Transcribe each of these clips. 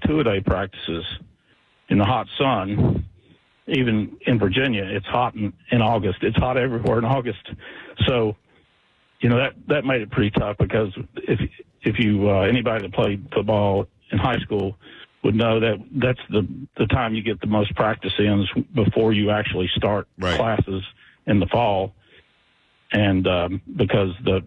two-a-day practices in the hot sun. Even in Virginia, it's hot in August. It's hot everywhere in August. So, that made it pretty tough, because if you anybody that played football in high school would know that that's the time you get the most practice ins before you actually start classes in the fall. And because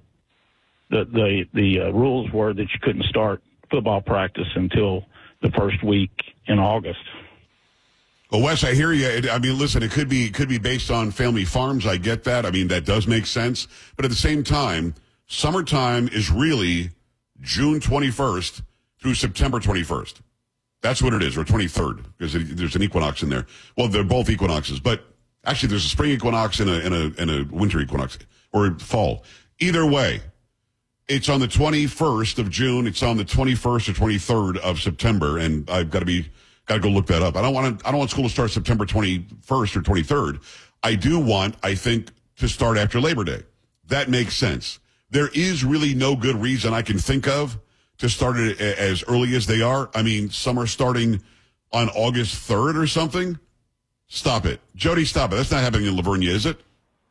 the rules were that you couldn't start football practice until the first week in August. Well, Wes, I hear you. I mean, listen, it could be based on family farms. I get that. I mean, that does make sense. But at the same time, summertime is really June 21st through September 21st. That's what it is, or 23rd, because there's an equinox in there. Well, they're both equinoxes, but actually there's a spring equinox and a winter equinox, or fall. Either way, it's on the 21st of June. It's on the 21st or 23rd of September, and I've got to go look that up. I don't want school to start September 21st or 23rd. I think, to start after Labor Day. That makes sense. There is really no good reason I can think of to start it as early as they are. I mean, some are starting on August 3rd or something. Stop it. Jody, stop it. That's not happening in Lavernia, is it?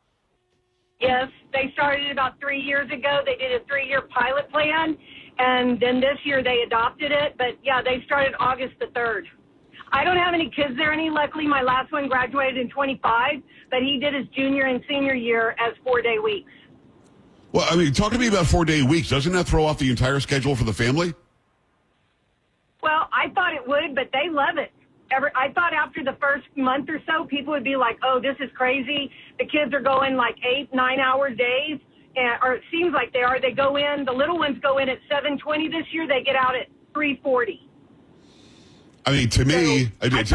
Yes, they started about 3 years ago. They did a 3-year pilot plan, and then this year they adopted it. But, yeah, they started August the 3rd. I don't have any kids there luckily. My last one graduated in 25, but he did his junior and senior year as 4-day weeks. Well, I mean, talk to me about 4-day weeks. Doesn't that throw off the entire schedule for the family? Well, I thought it would, but they love it. I thought after the first month or so, people would be like, oh, this is crazy. The kids are going like 8-9-hour days, or it seems like they are. They go in, the little ones go in at 7:20 this year. They get out at 3:40. I mean, to me,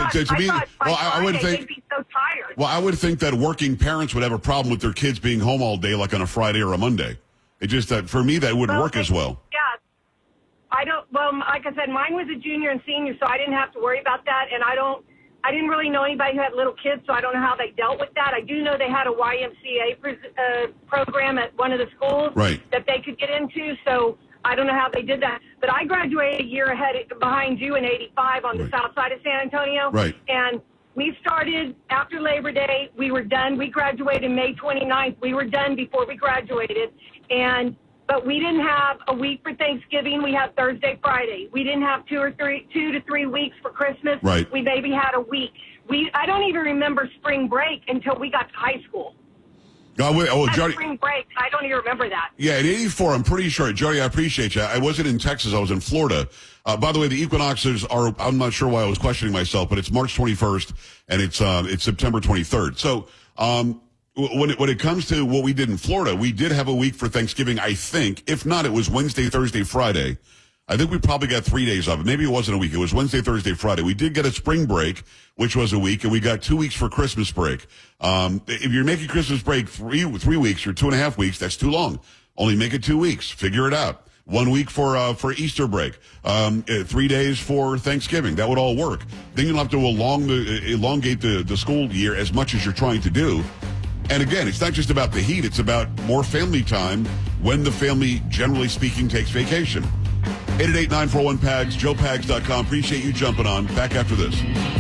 I would think they'd be so tired. Well, I would think that working parents would have a problem with their kids being home all day, like on a Friday or a Monday. It just that for me that wouldn't work as well. Yeah, I don't. Well, like I said, mine was a junior and senior, so I didn't have to worry about that. And I didn't really know anybody who had little kids, so I don't know how they dealt with that. I do know they had a YMCA program at one of the schools that they could get into. So I don't know how they did that. But I graduated a year behind you in 85 on the south side of San Antonio. Right. And we started after Labor Day. We were done. We graduated May 29th. We were done before we graduated. But we didn't have a week for Thanksgiving. We had Thursday, Friday. We didn't have 2 to 3 weeks for Christmas. Right. We maybe had a week. I don't even remember spring break until we got to high school. Jody, spring break. I don't even remember that. Yeah, in 84, I'm pretty sure. Jody, I appreciate you. I wasn't in Texas. I was in Florida. By the way, the equinoxes are, I'm not sure why I was questioning myself, but it's March 21st and it's September 23rd. So, when it comes to what we did in Florida, we did have a week for Thanksgiving, I think. If not, it was Wednesday, Thursday, Friday. I think we probably got 3 days of it. Maybe it wasn't a week. It was Wednesday, Thursday, Friday. We did get a spring break, which was a week, and we got 2 weeks for Christmas break. If you're making Christmas break 3 weeks or 2.5 weeks, that's too long. Only make it 2 weeks. Figure it out. 1 week for Easter break. 3 days for Thanksgiving. That would all work. Then you'll have to elongate the school year as much as you're trying to do. And again, it's not just about the heat. It's about more family time when the family, generally speaking, takes vacation. 888-941-PAGS, joepags.com. Appreciate you jumping on. Back after this.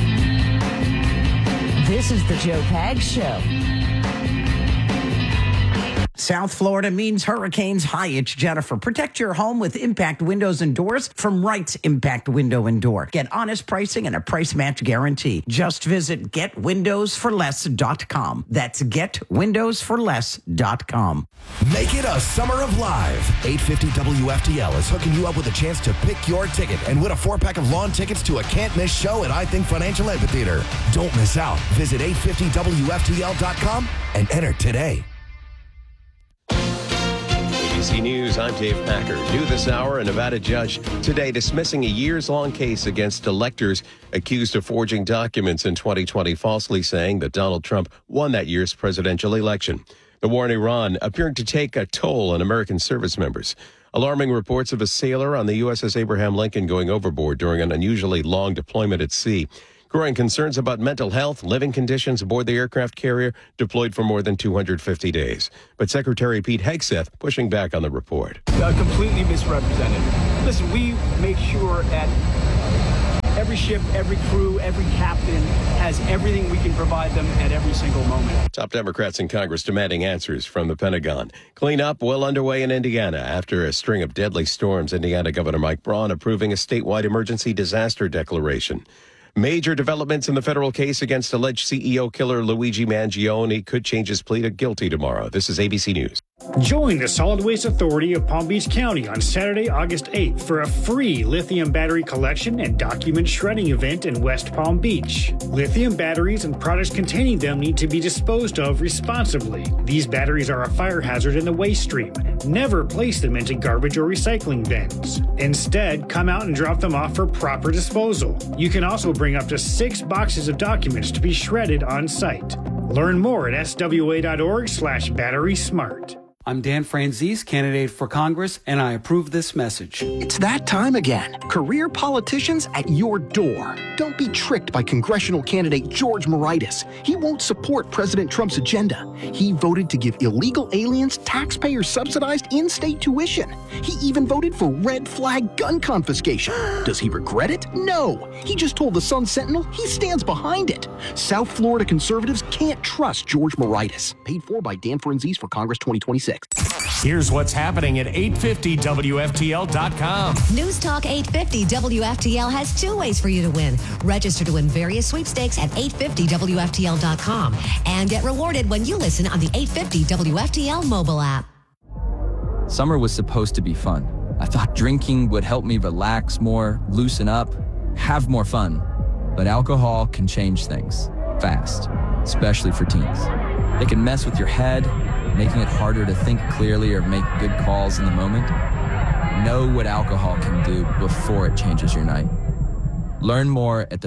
This is the Joe Pags Show. South Florida means hurricanes. Hi, it's Jennifer. Protect your home with Impact Windows and Doors from Wright's Impact Window and Door. Get honest pricing and a price match guarantee. Just visit getwindowsforless.com. That's getwindowsforless.com. Make it a summer of live. 850 WFTL is hooking you up with a chance to pick your ticket and win a 4-pack of lawn tickets to a can't-miss show at I Think Financial Amphitheater. Don't miss out. Visit 850WFTL.com and enter today. ABC News, I'm Dave Packer. New this hour, a Nevada judge today dismissing a years-long case against electors accused of forging documents in 2020, falsely saying that Donald Trump won that year's presidential election. The war in Iran appearing to take a toll on American service members. Alarming reports of a sailor on the USS Abraham Lincoln going overboard during an unusually long deployment at sea. Growing concerns about mental health, living conditions aboard the aircraft carrier deployed for more than 250 days. But Secretary Pete Hegseth pushing back on the report. Completely misrepresented. Listen, we make sure at every ship, every crew, every captain has everything we can provide them at every single moment. Top Democrats in Congress demanding answers from the Pentagon. Cleanup well underway in Indiana after a string of deadly storms. Indiana Governor Mike Braun approving a statewide emergency disaster declaration. Major developments in the federal case against alleged CEO killer Luigi Mangione could change his plea to guilty tomorrow. This is ABC News. Join the Solid Waste Authority of Palm Beach County on Saturday, August 8th for a free lithium battery collection and document shredding event in West Palm Beach. Lithium batteries and products containing them need to be disposed of responsibly. These batteries are a fire hazard in the waste stream. Never place them into garbage or recycling bins. Instead, come out and drop them off for proper disposal. You can also bring up to 6 boxes of documents to be shredded on site. Learn more at swa.org/batterysmart. I'm Dan Franzese, candidate for Congress, and I approve this message. It's that time again. Career politicians at your door. Don't be tricked by congressional candidate George Moraitis. He won't support President Trump's agenda. He voted to give illegal aliens taxpayer-subsidized in-state tuition. He even voted for red flag gun confiscation. Does he regret it? No. He just told the Sun Sentinel he stands behind it. South Florida conservatives can't trust George Moraitis. Paid for by Dan Franzese for Congress 2026. Here's what's happening at 850WFTL.com. News Talk 850 WFTL has 2 ways for you to win. Register to win various sweepstakes at 850WFTL.com and get rewarded when you listen on the 850 WFTL mobile app. Summer was supposed to be fun. I thought drinking would help me relax more, loosen up, have more fun. But alcohol can change things fast, especially for teens. They can mess with your head, making it harder to think clearly or make good calls in the moment. Know what alcohol can do before it changes your night. Learn more at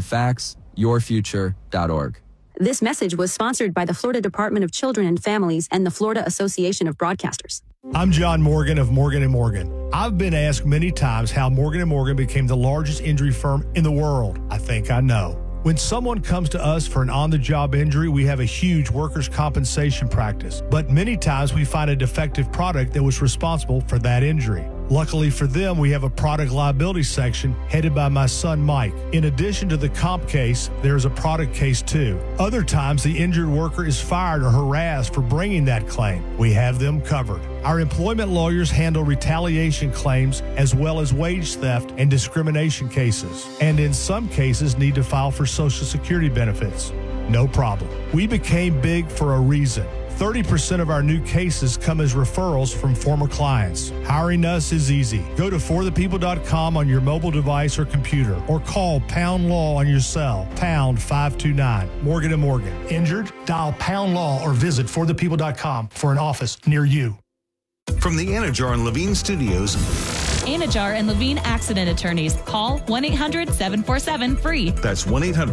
thefactsyourfuture.org. This message was sponsored by the Florida Department of Children and Families and the Florida Association of Broadcasters. I'm John Morgan of Morgan & Morgan. I've been asked many times how Morgan & Morgan became the largest injury firm in the world. I think I know. When someone comes to us for an on-the-job injury, we have a huge workers' compensation practice. But many times we find a defective product that was responsible for that injury. Luckily for them, we have a product liability section headed by my son, Mike. In addition to the comp case, there's a product case too. Other times, the injured worker is fired or harassed for bringing that claim. We have them covered. Our employment lawyers handle retaliation claims as well as wage theft and discrimination cases, and in some cases need to file for Social Security benefits. No problem. We became big for a reason. 30% of our new cases come as referrals from former clients. Hiring us is easy. Go to forthepeople.com on your mobile device or computer, or call Pound Law on your cell, pound 529. Morgan & Morgan. Injured? Dial Pound Law or visit forthepeople.com for an office near you. From the Anajar and Levine Studios, Anajar and Levine Accident Attorneys. Call 1-800-747-FREE. That's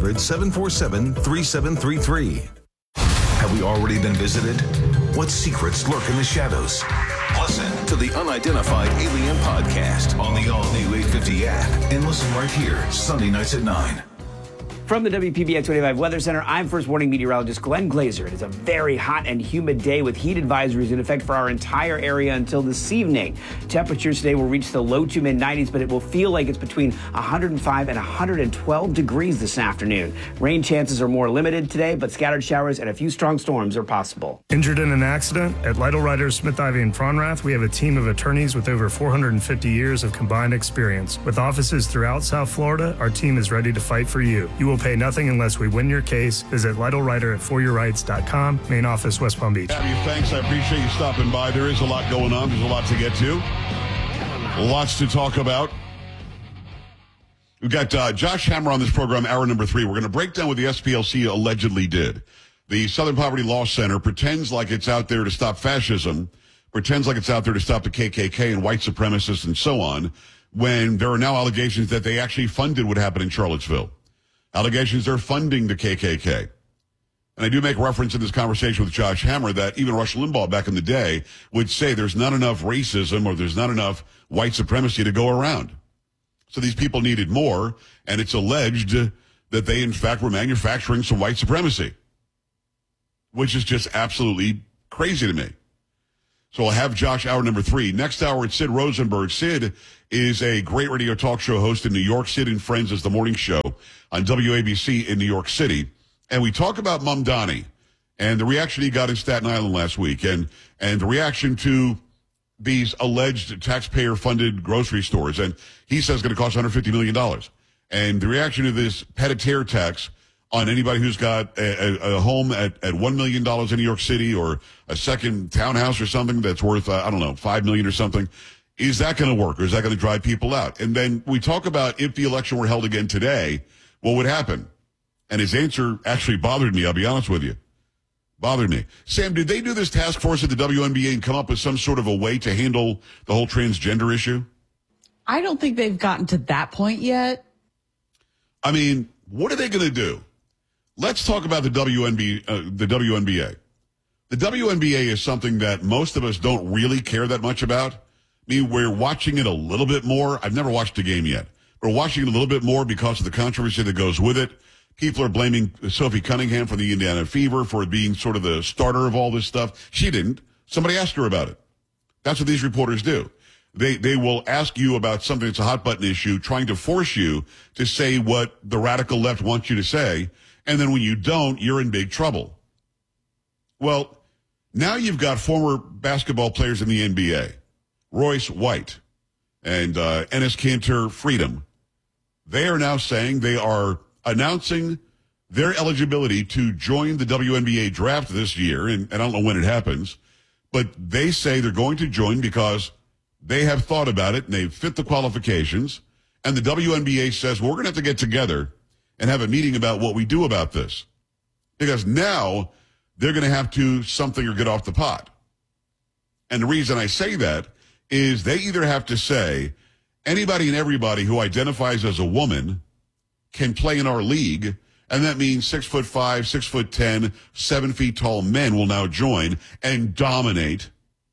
1-800-747-3733. Have we already been visited? What secrets lurk in the shadows? Listen to the Unidentified Alien Podcast on the all-new 850 app and listen right here, Sunday nights at 9. From the WPBX 25 Weather Center, I'm First Warning Meteorologist Glenn Glazer. It is a very hot and humid day with heat advisories in effect for our entire area until this evening. Temperatures today will reach the low to mid-90s, but it will feel like it's between 105 and 112 degrees this afternoon. Rain chances are more limited today, but scattered showers and a few strong storms are possible. Injured in an accident? At Lytle Writers, Smith, Ivy, and Fronrath, we have a team of attorneys with over 450 years of combined experience. With offices throughout South Florida, our team is ready to fight for you. You will pay nothing unless we win your case. Visit Lytle Writer at foryourrights.com. Main office, West Palm Beach. Abby, thanks. I appreciate you stopping by. There is a lot going on. There's a lot to get to. Lots to talk about. We've got Josh Hammer on this program, hour number 3. We're going to break down what the SPLC allegedly did. The Southern Poverty Law Center pretends like it's out there to stop fascism, pretends like it's out there to stop the KKK and white supremacists and so on, when there are now allegations that they actually funded what happened in Charlottesville. Allegations they're funding the KKK. And I do make reference in this conversation with Josh Hammer that even Rush Limbaugh back in the day would say there's not enough racism or there's not enough white supremacy to go around. So these people needed more, and it's alleged that they, in fact, were manufacturing some white supremacy, which is just absolutely crazy to me. So we'll have Josh hour number 3. Next hour, it's Sid Rosenberg. Sid is a great radio talk show host in New York. Sid and Friends is the morning show on WABC in New York City. And we talk about Mamdani and the reaction he got in Staten Island last week and the reaction to these alleged taxpayer-funded grocery stores. And he says it's going to cost $150 million. And the reaction to this pet-a-terre tax on anybody who's got a home at $1 million in New York City or a second townhouse or something that's worth, $5 million or something. Is that going to work, or is that going to drive people out? And then we talk about if the election were held again today, what would happen? And his answer actually bothered me, I'll be honest with you. Bothered me. Sam, did they do this task force at the WNBA and come up with some sort of a way to handle the whole transgender issue? I don't think they've gotten to that point yet. I mean, what are they going to do? Let's talk about the WNBA. The WNBA is something that most of us don't really care that much about. I mean, we're watching it a little bit more. I've never watched a game yet. We're watching it a little bit more because of the controversy that goes with it. People are blaming Sophie Cunningham from the Indiana Fever for being sort of the starter of all this stuff. She didn't. Somebody asked her about it. That's what these reporters do. They will ask you about something that's a hot button issue, trying to force you to say what the radical left wants you to say. And then when you don't, you're in big trouble. Well, now you've got former basketball players in the NBA, Royce White and Enes Kanter Freedom. They are now saying they are announcing their eligibility to join the WNBA draft this year. And I don't know when it happens, but they say they're going to join because they have thought about it and they fit the qualifications. And the WNBA says, well, we're going to have to get together and have a meeting about what we do about this. Because now they're going to have to something or get off the pot. And the reason I say that is they either have to say anybody and everybody who identifies as a woman can play in our league, and that means 6'5", 6'10", 7 feet tall men will now join and dominate.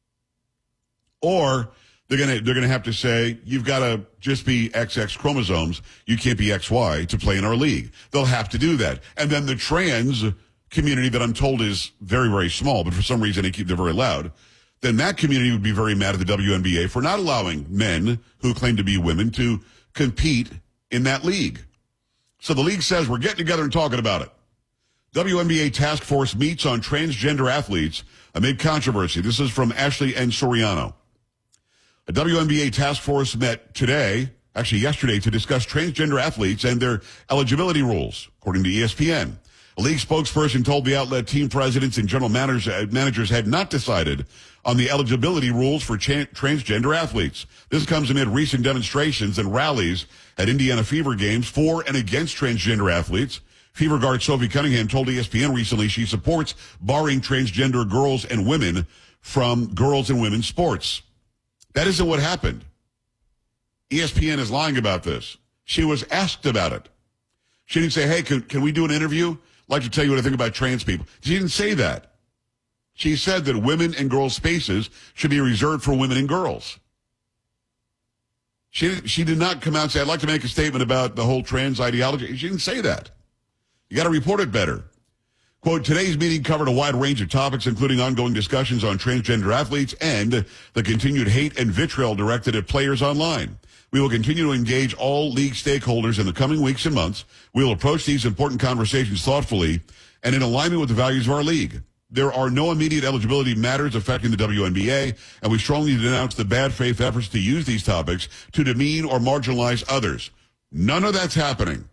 Or they're gonna have to say, you've got to just be XX chromosomes. You can't be XY to play in our league. They'll have to do that. And then the trans community that I'm told is very, very small, but for some reason they're very loud. Then that community would be very mad at the WNBA for not allowing men who claim to be women to compete in that league. So the league says we're getting together and talking about it. WNBA task force meets on transgender athletes amid controversy. This is from Ashley N. Soriano. A WNBA task force met yesterday, to discuss transgender athletes and their eligibility rules, according to ESPN. A league spokesperson told the outlet team presidents and general managers had not decided on the eligibility rules for transgender athletes. This comes amid recent demonstrations and rallies at Indiana Fever games for and against transgender athletes. Fever guard Sophie Cunningham told ESPN recently she supports barring transgender girls and women from girls and women's sports. That isn't what happened. ESPN is lying about this. She was asked about it. She didn't say, hey, can we do an interview? I'd like to tell you what I think about trans people. She didn't say that. She said that women and girls' spaces should be reserved for women and girls. She did not come out and say, I'd like to make a statement about the whole trans ideology. She didn't say that. You got to report it better. Quote, today's meeting covered a wide range of topics, including ongoing discussions on transgender athletes and the continued hate and vitriol directed at players online. We will continue to engage all league stakeholders in the coming weeks and months. We will approach these important conversations thoughtfully and in alignment with the values of our league. There are no immediate eligibility matters affecting the WNBA, and we strongly denounce the bad faith efforts to use these topics to demean or marginalize others. None of that's happening.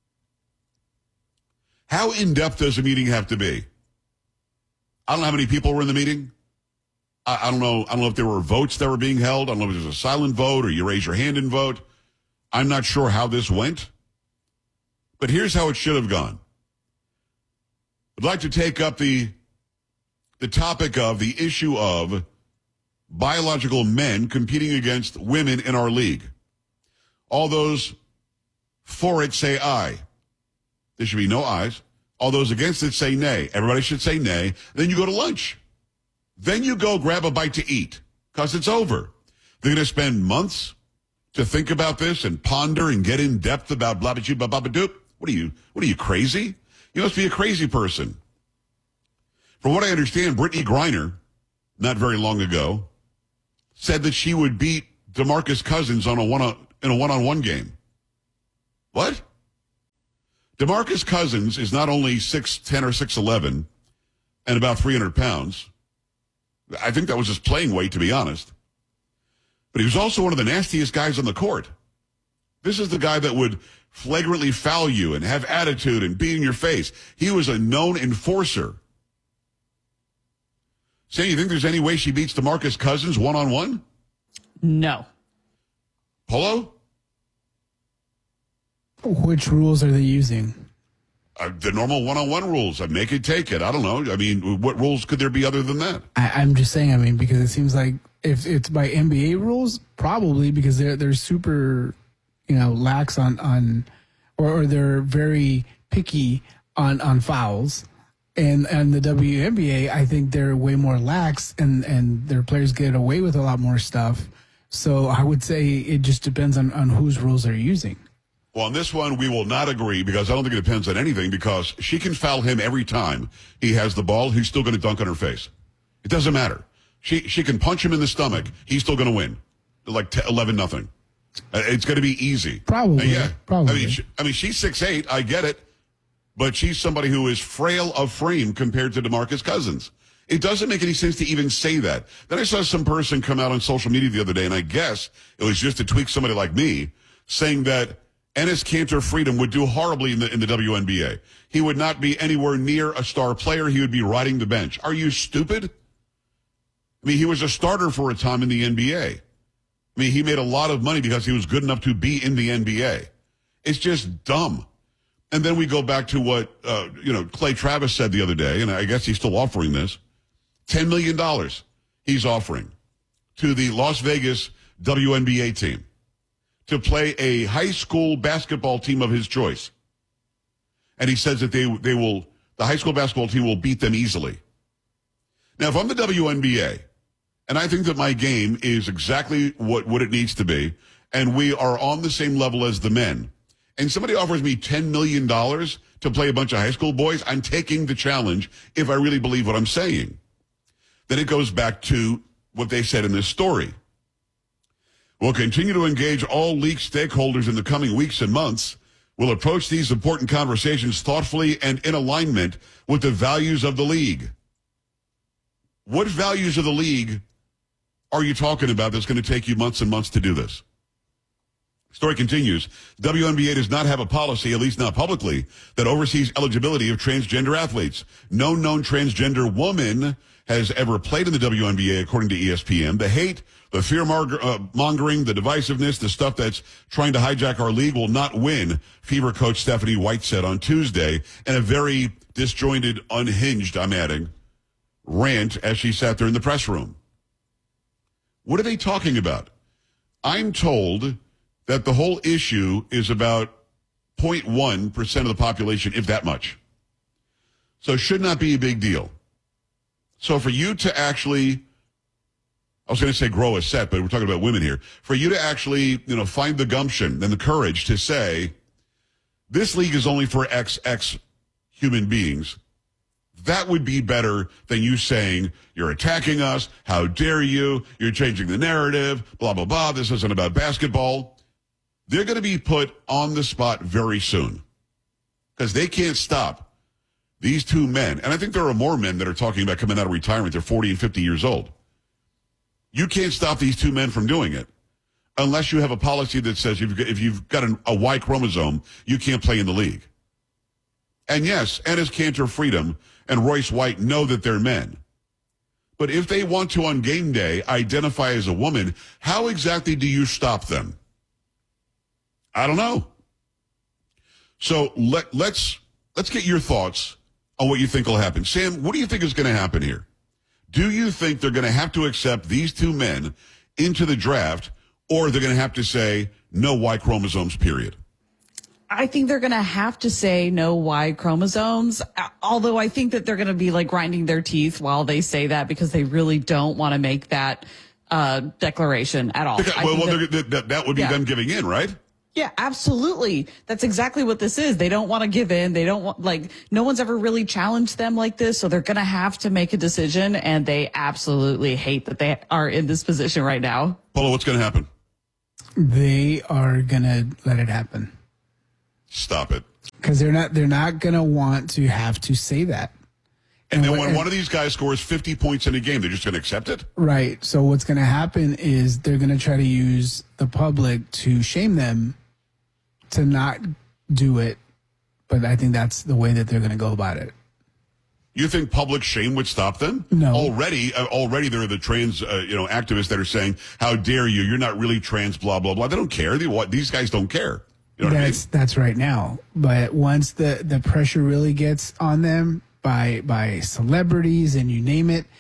How in-depth does a meeting have to be? I don't know how many people were in the meeting. I don't know if there were votes that were being held. I don't know if it was a silent vote or you raise your hand and vote. I'm not sure how this went. But here's how it should have gone. I'd like to take up the topic of the issue of biological men competing against women in our league. All those for it say aye. There should be no ayes. All those against it say nay. Everybody should say nay. Then you go to lunch. Then you go grab a bite to eat because it's over. They're going to spend months to think about this and ponder and get in depth about blah, blah, blah, blah, blah, doop. What are you, crazy? You must be a crazy person. From what I understand, Brittany Griner, not very long ago, said that she would beat DeMarcus Cousins in a one-on-one game. What? DeMarcus Cousins is not only 6'10" or 6'11" and about 300 pounds. I think that was his playing weight, to be honest. But he was also one of the nastiest guys on the court. This is the guy that would flagrantly foul you and have attitude and be in your face. He was a known enforcer. Sam, you think there's any way she beats DeMarcus Cousins one-on-one? No. Polo? Which rules are they using? The normal one-on-one rules. Make it, take it. I don't know. I mean, what rules could there be other than that? I'm just saying, because it seems like if it's by NBA rules, probably because they're super, lax on or they're very picky on fouls. And the WNBA, I think they're way more lax and their players get away with a lot more stuff. So I would say it just depends on whose rules they're using. Well, on this one, we will not agree because I don't think it depends on anything because she can foul him every time he has the ball. He's still going to dunk on her face. It doesn't matter. She can punch him in the stomach. He's still going to win. Like 11-0. It's going to be easy. Probably. Yeah. Probably. She's 6'8". I get it. But she's somebody who is frail of frame compared to DeMarcus Cousins. It doesn't make any sense to even say that. Then I saw some person come out on social media the other day, and I guess it was just to tweak somebody like me, saying that Enes Kanter Freedom would do horribly in the WNBA. He would not be anywhere near a star player. He would be riding the bench. Are you stupid? He was a starter for a time in the NBA. He made a lot of money because he was good enough to be in the NBA. It's just dumb. And then we go back to what, Clay Travis said the other day, and I guess he's still offering this. $10 million he's offering to the Las Vegas WNBA team to play a high school basketball team of his choice. And he says that the high school basketball team will beat them easily. Now, if I'm the WNBA, and I think that my game is exactly what it needs to be, and we are on the same level as the men, and somebody offers me $10 million to play a bunch of high school boys, I'm taking the challenge if I really believe what I'm saying. Then it goes back to what they said in this story. We'll continue to engage all league stakeholders in the coming weeks and months. We'll approach these important conversations thoughtfully and in alignment with the values of the league. What values of the league are you talking about that's going to take you months and months to do this? Story continues. WNBA does not have a policy, at least not publicly, that oversees eligibility of transgender athletes. No known transgender woman has ever played in the WNBA, according to ESPN. The hate, the fear-mongering, the divisiveness, the stuff that's trying to hijack our league will not win, Fever coach Stephanie White said on Tuesday in a very disjointed, unhinged, I'm adding, rant as she sat there in the press room. What are they talking about? I'm told that the whole issue is about 0.1% of the population, if that much. So it should not be a big deal. So for you to actually, I was going to say grow a set, but we're talking about women here. For you to actually, find the gumption and the courage to say, this league is only for XX human beings, that would be better than you saying, you're attacking us, how dare you, you're changing the narrative, blah, blah, blah, this isn't about basketball. They're going to be put on the spot very soon because they can't stop these two men. And I think there are more men that are talking about coming out of retirement. They're 40 and 50 years old. You can't stop these two men from doing it unless you have a policy that says if you've got a Y chromosome, you can't play in the league. And yes, Enes Kanter Freedom and Royce White know that they're men. But if they want to on game day identify as a woman, how exactly do you stop them? I don't know. So let's get your thoughts on what you think will happen. Sam, what do you think is going to happen here? Do you think they're going to have to accept these two men into the draft, or they're going to have to say no Y chromosomes, period? I think they're going to have to say no Y chromosomes, although I think that they're going to be like grinding their teeth while they say that because they really don't want to make that declaration at all. That would be them giving in, right? Yeah, absolutely. That's exactly what this is. They don't want to give in. They don't want, no one's ever really challenged them like this. So they're going to have to make a decision. And they absolutely hate that they are in this position right now. Polo, what's going to happen? They are going to let it happen. Stop it. Because they're not going to want to have to say that. And then when one of these guys scores 50 points in a game, they're just going to accept it? Right. So what's going to happen is they're going to try to use the public to shame them to not do it. But I think that's the way that they're going to go about it. You think public shame would stop them? No. Already there are the trans, activists that are saying, "How dare you? You're not really trans." Blah blah blah. They don't care. These guys don't care. You know what I mean? That's right now. But once the pressure really gets on them by celebrities and you name it,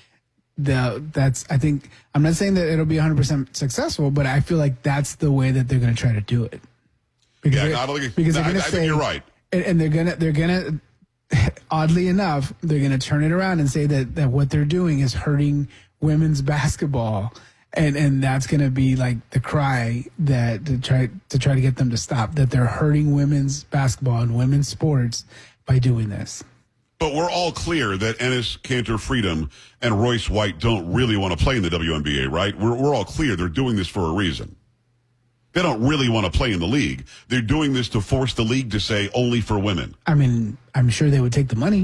I think I'm not saying that it'll be 100% successful, but I feel like that's the way that they're going to try to do it. Because I think you're right. And they're gonna oddly enough, they're gonna turn it around and say that what they're doing is hurting women's basketball, and that's gonna be like the cry that to try to get them to stop, that they're hurting women's basketball and women's sports by doing this. But we're all clear that Enes Kanter Freedom and Royce White don't really want to play in the WNBA, right? We're all clear they're doing this for a reason. They don't really want to play in the league. They're doing this to force the league to say only for women. I mean, I'm sure they would take the money.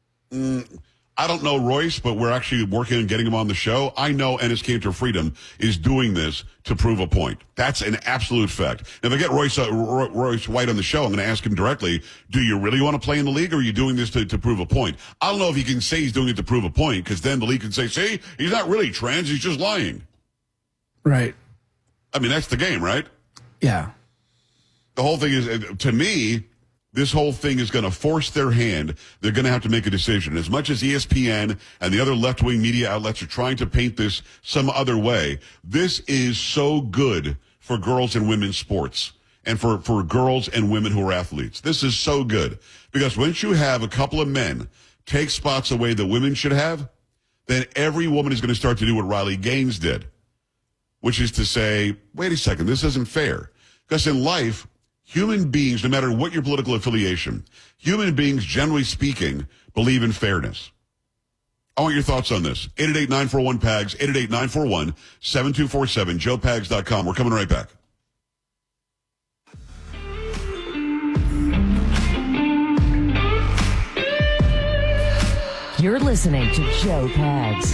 I don't know Royce, but we're actually working on getting him on the show. I know Enes Kanter Freedom is doing this to prove a point. That's an absolute fact. If I get Royce White on the show, I'm going to ask him directly, do you really want to play in the league, or are you doing this to prove a point? I don't know if he can say he's doing it to prove a point, because then the league can say, see, he's not really trans, he's just lying. Right. I mean, that's the game, right? Yeah. The whole thing is, to me, this whole thing is going to force their hand. They're going to have to make a decision. As much as ESPN and the other left-wing media outlets are trying to paint this some other way, this is so good for girls and women's sports and for girls and women who are athletes. This is so good. Because once you have a couple of men take spots away that women should have, then every woman is going to start to do what Riley Gaines did, which is to say, wait a second, this isn't fair. Because in life, human beings, no matter what your political affiliation, human beings, generally speaking, believe in fairness. I want your thoughts on this. 888-941-PAGS, 888-941-7247, joepags.com. We're coming right back. You're listening to Joe Pags.